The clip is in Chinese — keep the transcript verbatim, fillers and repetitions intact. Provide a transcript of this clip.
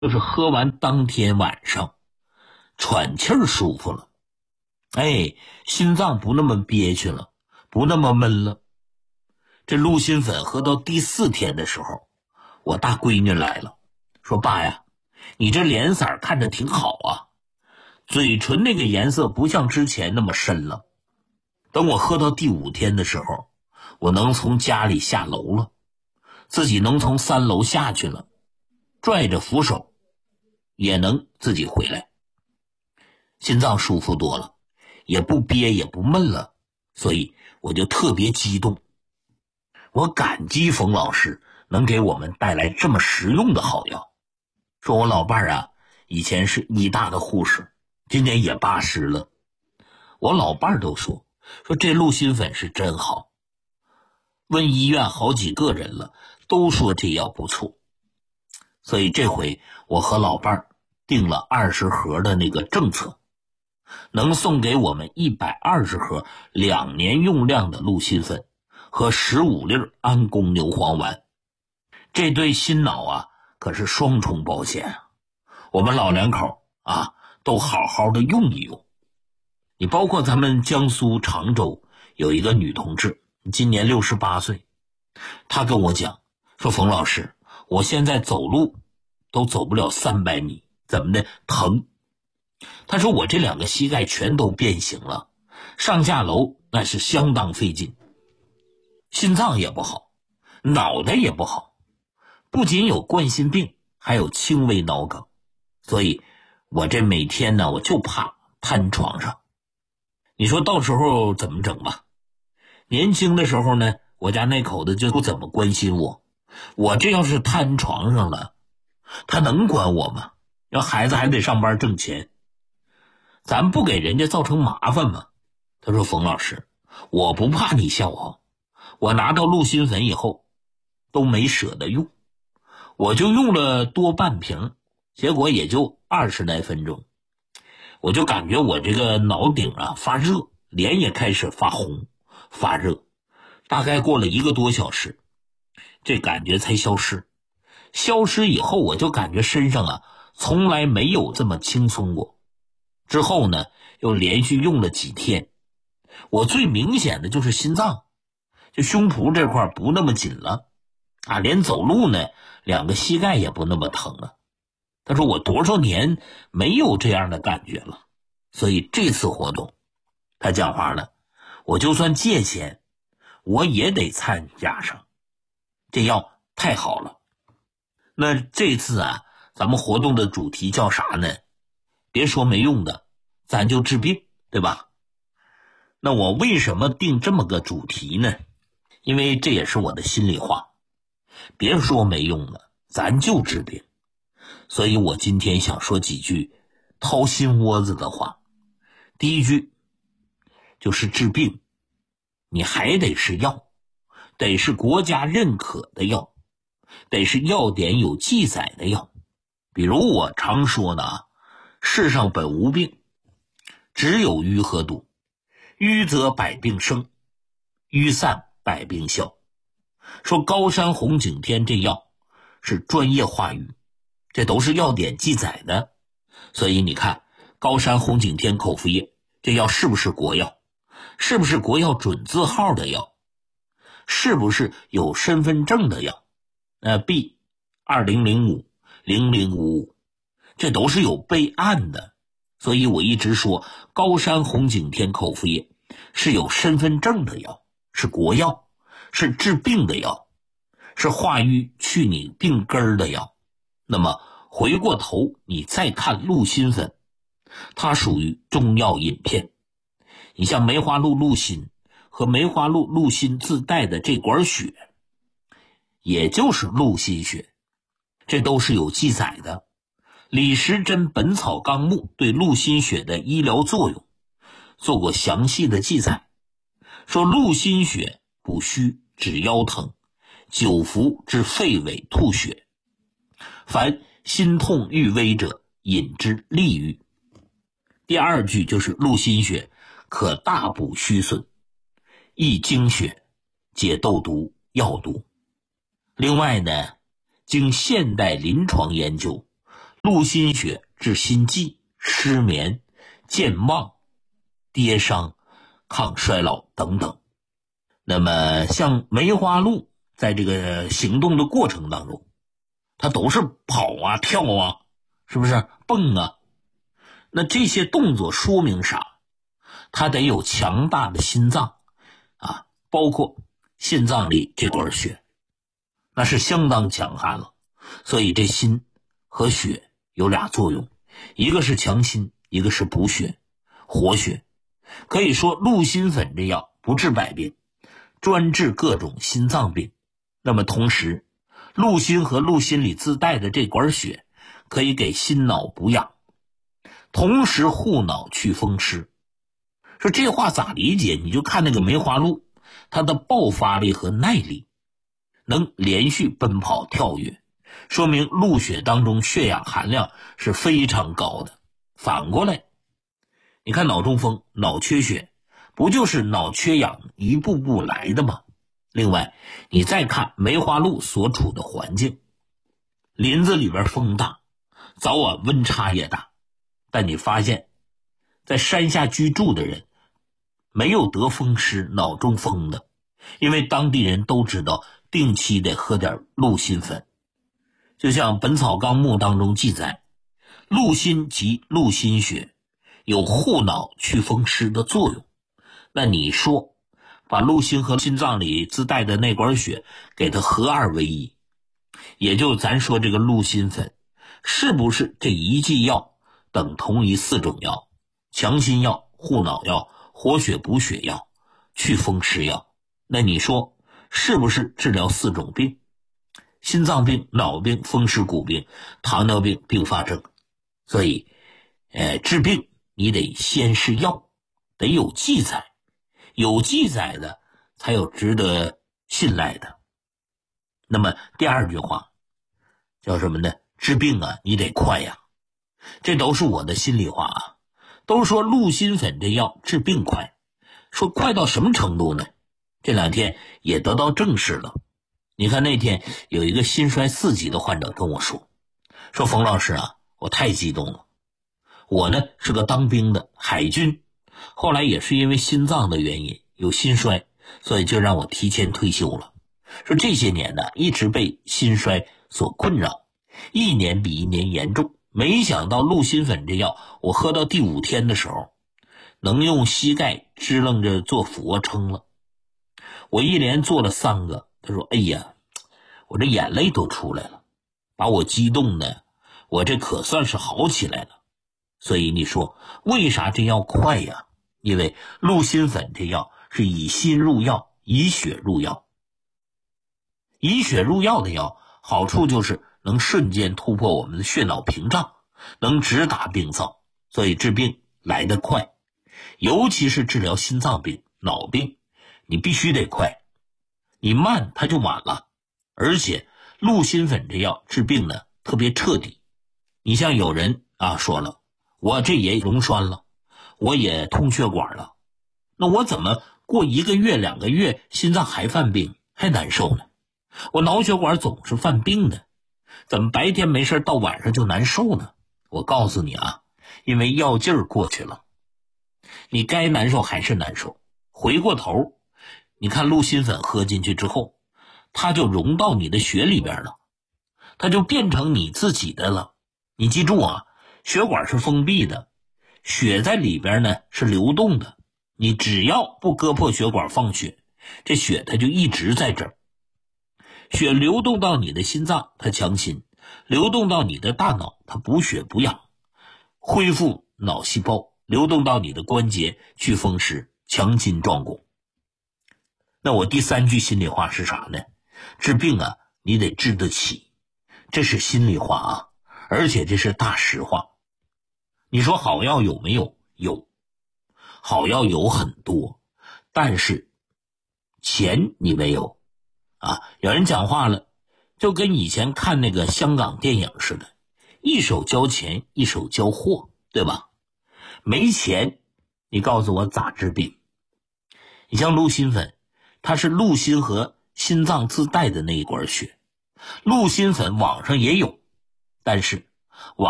就是喝完当天晚上喘气儿舒服了，哎，心脏不那么憋屈了，不那么闷了。这鹿心粉喝到第四天的时候，我大闺女来了，说爸呀，你这脸色看着挺好啊，嘴唇那个颜色不像之前那么深了。等我喝到第五天的时候，我能从家里下楼了，自己能从三楼下去了，拽着扶手也能自己回来，心脏舒服多了，也不憋也不闷了，所以我就特别激动。我感激冯老师能给我们带来这么实用的好药。说我老伴儿啊，以前是医大的护士，今年也八十了。我老伴儿都说说这鹿心粉是真好，问医院好几个人了，都说这药不错。所以这回我和老伴儿定了二十盒的那个政策，能送给我们一百二十盒两年用量的鹿心粉和十五粒安宫牛黄丸。这对心脑啊可是双重保险啊！我们老两口啊都好好的用一用。你包括咱们江苏常州有一个女同志，今年六十八岁，她跟我讲说，冯老师，我现在走路都走不了三百米，怎么的？疼。她说我这两个膝盖全都变形了，上下楼那是相当费劲，心脏也不好，脑袋也不好，不仅有冠心病，还有轻微脑梗。所以我这每天呢，我就怕瘫床上。你说到时候怎么整吧？年轻的时候呢，我家那口子就不怎么关心我，我这要是瘫床上了，他能管我吗？要孩子还得上班挣钱，咱不给人家造成麻烦吗？他说，冯老师，我不怕你笑话，我拿到鹿心粉以后都没舍得用，我就用了多半瓶，结果也就二十来分钟，我就感觉我这个脑顶啊发热，脸也开始发红发热，大概过了一个多小时，这感觉才消失。消失以后，我就感觉身上啊从来没有这么轻松过。之后呢，又连续用了几天，我最明显的就是心脏，就胸脯这块不那么紧了啊，连走路呢，两个膝盖也不那么疼了。他说我多少年没有这样的感觉了，所以这次活动，他讲话了，我就算借钱，我也得参加上，这药太好了。那这次啊，咱们活动的主题叫啥呢？别说没用的，咱就治病，对吧？那我为什么定这么个主题呢？因为这也是我的心里话，别说没用的，咱就治病。所以我今天想说几句掏心窝子的话。第一句就是治病，你还得是药，得是国家认可的药，得是药典有记载的药。比如我常说的啊，世上本无病，只有瘀和堵，瘀则百病生，瘀散百病消。说高山红景天这药是专业化瘀，这都是药典记载的。所以你看高山红景天口服液这药是不是国药？是不是国药准字号的药？是不是有身份证的药？呃 B 二零零五零零五五，这都是有备案的。所以我一直说高山红景天口服液是有身份证的药，是国药，是治病的药，是化瘀去你病根儿的药。那么回过头你再看鹿心粉，它属于中药饮片。你像梅花鹿鹿心和梅花鹿鹿心自带的这管血，也就是鹿心血，这都是有记载的。李时珍《本草纲目》对鹿心血的医疗作用做过详细的记载，说鹿心血补虚止腰疼，久服治肺痿吐血，凡心痛欲危者饮之利于。第二句就是鹿心血可大补虚损，益精血，解痘毒药毒。另外呢，经现代临床研究， 鹿心血治心悸、失眠、健忘、跌伤、抗衰老等等。那么像梅花鹿在这个行动的过程当中，它都是跑啊跳啊，是不是蹦啊？那这些动作说明啥？它得有强大的心脏啊，包括心脏里这管血，那是相当强悍了。所以这心和血有俩作用，一个是强心，一个是补血活血。可以说鹿心粉这药不治百病，专治各种心脏病。那么同时，鹿心和鹿心里自带的这管血可以给心脑补养，同时护脑去风湿。说这话咋理解？你就看那个梅花鹿，它的爆发力和耐力，能连续奔跑跳跃，说明鹿血当中血氧含量是非常高的。反过来，你看脑中风、脑缺血，不就是脑缺氧一步步来的吗？另外，你再看梅花鹿所处的环境，林子里边风大，早晚温差也大，但你发现在山下居住的人没有得风湿、脑中风的，因为当地人都知道定期得喝点鹿心粉。就像《本草纲目》当中记载，鹿心及鹿心血有护脑去风湿的作用。那你说把鹿心和心脏里自带的那管血给它合二为一，也就咱说这个鹿心粉，是不是这一剂药等同于四种药？强心药、护脑药、活血补血药、去风湿药。那你说是不是治疗四种病？心脏病、脑病、风湿骨病、糖尿病并发症。所以呃，治病你得先是药，得有记载，有记载的才有值得信赖的。那么第二句话叫什么呢？治病啊你得快呀，这都是我的心里话啊。都说鹿心粉这药治病快，说快到什么程度呢？这两天也得到证实了。你看那天有一个心衰四级的患者跟我说，说冯老师啊，我太激动了。我呢是个当兵的海军，后来也是因为心脏的原因有心衰，所以就让我提前退休了。说这些年呢一直被心衰所困扰，一年比一年严重。没想到鹿心粉这药我喝到第五天的时候，能用膝盖支棱着做俯卧撑了。我一连做了三个，他说哎呀，我这眼泪都出来了，把我激动的，我这可算是好起来了。所以你说为啥这药快呀？因为鹿心粉这药是以心入药，以血入药。以血入药的药好处就是能瞬间突破我们的血脑屏障，能直达病灶，所以治病来得快。尤其是治疗心脏病、脑病，你必须得快，你慢它就晚了。而且鹿心粉这药治病呢特别彻底。你像有人啊说了，我这也溶栓了，我也通血管了，那我怎么过一个月两个月心脏还犯病还难受呢？我脑血管总是犯病的，怎么白天没事到晚上就难受呢？我告诉你啊，因为药劲儿过去了，你该难受还是难受。回过头你看鹿心粉喝进去之后，它就融到你的血里边了，它就变成你自己的了。你记住啊，血管是封闭的，血在里边呢是流动的，你只要不割破血管放血，这血它就一直在这儿。血流动到你的心脏它强心，流动到你的大脑它补血补养，恢复脑细胞，流动到你的关节去风湿，强筋壮骨。那我第三句心里话是啥呢？治病啊你得治得起，这是心里话啊，而且这是大实话。你说好药有没有？有，好药有很多，但是钱你没有啊。有人讲话了，就跟以前看那个香港电影似的，一手交钱一手交货，对吧？没钱你告诉我咋治病？你像鹿心粉，它是鹿心和心脏自带的那一管血，鹿心粉网上也有，但是网